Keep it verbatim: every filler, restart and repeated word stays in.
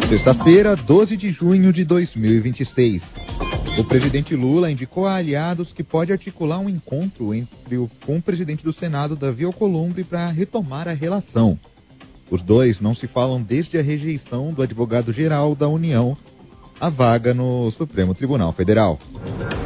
Sexta-feira, doze de junho de dois mil e vinte e seis. O presidente Lula indicou a aliados que pode articular um encontro entre o, com o presidente do Senado, Davi Alcolumbre, para retomar a relação. Os dois não se falam desde a rejeição do advogado-geral da União à vaga no Supremo Tribunal Federal.